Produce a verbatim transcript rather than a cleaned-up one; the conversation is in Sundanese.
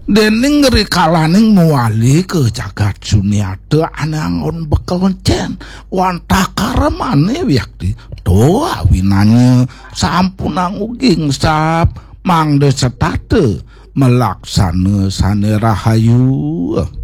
dening rikalaning muali ke jagat juniade anangon bekeloncen wantah karamane wiakti doa winanya sampunang uging sap mangde setate melaksana sane rahayu